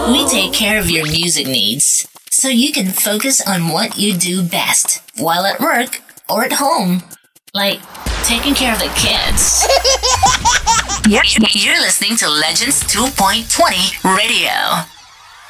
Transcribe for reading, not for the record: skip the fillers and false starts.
We take care of your music needs so you can focus on what you do best while at work or at home, like taking care of the kids. You're listening to Legends 2.20 Radio.